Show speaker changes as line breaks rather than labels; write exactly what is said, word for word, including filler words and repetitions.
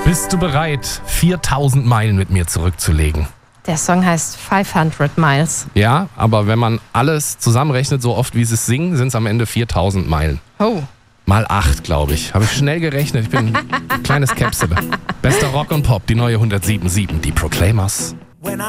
Bist du bereit, viertausend Meilen mit mir zurückzulegen?
Der Song heißt fünfhundert Miles.
Ja, aber wenn man alles zusammenrechnet, so oft wie sie es singen, sind es am Ende viertausend Meilen.
Oh.
Mal acht, glaube ich. Habe ich schnell gerechnet. Ich bin ein kleines Käpsele. Bester Rock und Pop, die neue hundertsieben Komma sieben, die Proclaimers.